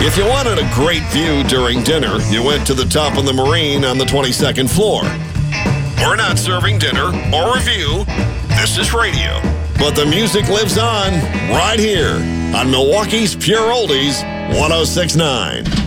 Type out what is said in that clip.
If you wanted a great view during dinner, you went to the top of the Marine on the 22nd floor. We're not serving dinner or review. This is radio. But the music lives on right here on Milwaukee's Pure Oldies 106.9.